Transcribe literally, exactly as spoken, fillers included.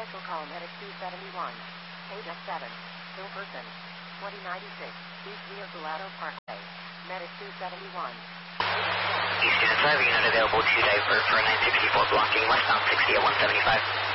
Special call Medic two seventy-one. Page F seven. Still person. twenty ninety-six. East Rio Salado Parkway. Medic two seventy-one. East Unit five, unit available to divert for nine sixty-four blocking westbound sixty at one seventy-five.